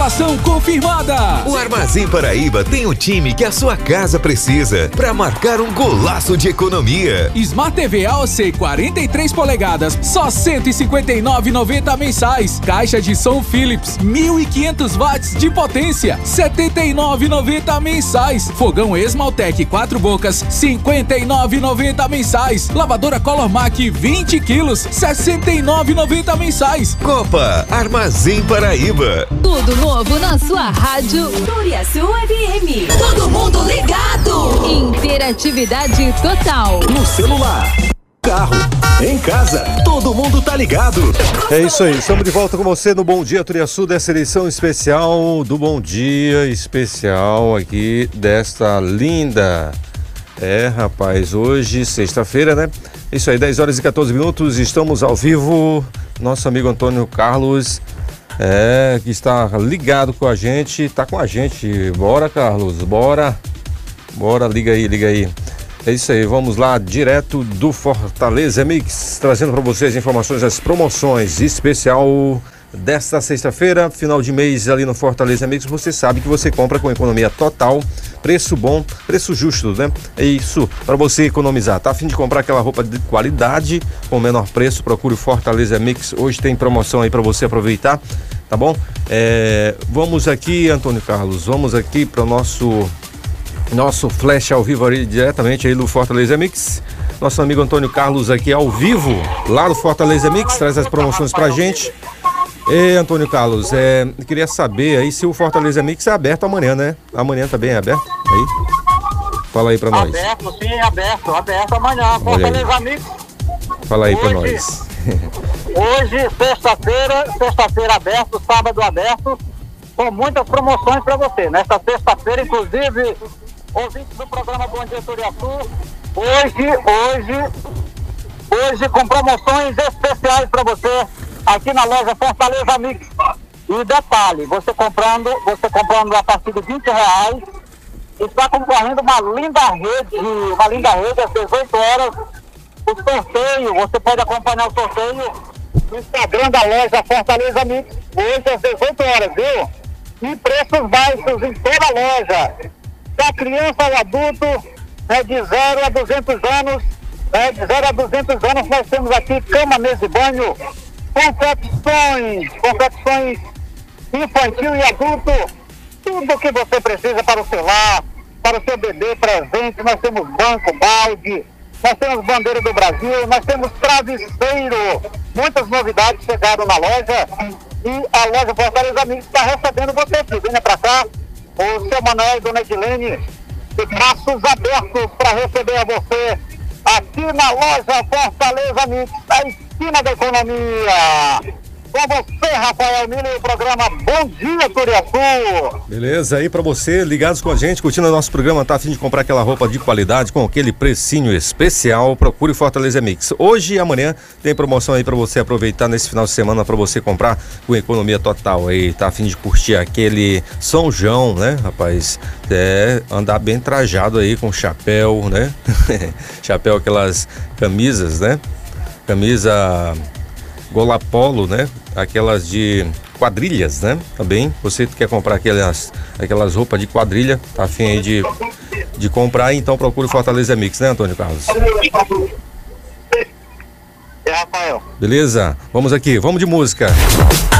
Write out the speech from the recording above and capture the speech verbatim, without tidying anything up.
Ação confirmada! O Armazém Paraíba tem o time que a sua casa precisa para marcar um golaço de economia. Smart T V A O C quarenta e três polegadas, só cento e cinquenta e nove reais e noventa centavos mensais. Caixa de som Philips, mil e quinhentos watts de potência, setenta e nove reais e noventa centavos mensais. Fogão Esmaltec quatro bocas, cinquenta e nove reais e noventa centavos mensais. Lavadora Color Mac vinte quilos, sessenta e nove reais e noventa centavos mensais. Copa Armazém Paraíba. Tudo novo na sua rádio Turiaçu F M. Todo mundo ligado. Interatividade total. No celular, carro, em casa, todo mundo tá ligado. É isso aí, estamos de volta com você no Bom Dia Turiaçu, dessa edição especial do Bom Dia Especial aqui desta linda. É, rapaz, hoje, sexta-feira, né? Isso aí, dez horas e quatorze minutos, estamos ao vivo. Nosso amigo Antônio Carlos, é, que está ligado com a gente, tá com a gente. Bora, Carlos, bora. Bora, liga aí, liga aí. É isso aí, vamos lá, direto do Fortaleza Mix, trazendo para vocês informações das promoções especial desta sexta-feira, final de mês ali no Fortaleza Mix. Você sabe que você compra com economia total, preço bom, preço justo, né? É isso, para você economizar. Tá a fim de comprar aquela roupa de qualidade com menor preço? Procure o Fortaleza Mix. Hoje tem promoção aí para você aproveitar, tá bom? É, vamos aqui, Antônio Carlos, vamos aqui para o nosso nosso flash ao vivo aí, diretamente aí do Fortaleza Mix. Nosso amigo Antônio Carlos aqui ao vivo, lá do Fortaleza Mix, traz as promoções pra gente. E Antônio Carlos, é, queria saber aí se o Fortaleza Mix é aberto amanhã, né? Amanhã tá bem aberto? Aí? Fala aí pra nós. Aberto, sim, aberto, aberto amanhã. Fortaleza Mix. Fala aí hoje, pra nós. Hoje, sexta-feira, sexta-feira aberto, sábado aberto, com muitas promoções pra você. Nesta sexta-feira, inclusive, ouvintes do programa Bom Dia Turiaçu, hoje, hoje, hoje com promoções especiais pra você aqui na loja Fortaleza Mix. E detalhe, você comprando, você comprando a partir de vinte reais, está concorrendo uma linda rede, uma linda rede às dezoito horas, o sorteio. Você pode acompanhar o sorteio no Instagram da loja Fortaleza Mix, hoje às dezoito horas, viu? E preços baixos em toda a loja. Da criança ao adulto, né, de zero a duzentos anos, né, de zero a duzentos anos, nós temos aqui cama, mesa e banho, confecções, confecções infantil e adulto, tudo que você precisa para o seu lar, para o seu bebê presente. Nós temos banco, balde, nós temos bandeira do Brasil, nós temos travesseiro. Muitas novidades chegaram na loja e a loja Fortaleza Mix está recebendo você aqui. Venha para cá, o seu Manuel e Dona Edilene, de braços abertos para receber a você aqui na loja Fortaleza Mix, na esquina da economia. Com você, Rafael Miller, e o programa Bom Dia Turiaçu. Beleza, aí pra você, ligados com a gente, curtindo o nosso programa, tá a fim de comprar aquela roupa de qualidade com aquele precinho especial, procure Fortaleza Mix. Hoje e amanhã tem promoção aí pra você aproveitar nesse final de semana, pra você comprar com economia total aí, tá a fim de curtir aquele São João, né, rapaz? É, andar bem trajado aí com chapéu, né? Chapéu, aquelas camisas, né? Camisa gola polo, né? Aquelas de quadrilhas, né? Também, você quer comprar aquelas, aquelas roupas de quadrilha, tá afim aí de, de comprar, então procure Fortaleza Mix, né, Antônio Carlos? É, Rafael. Beleza? Vamos aqui, vamos de música.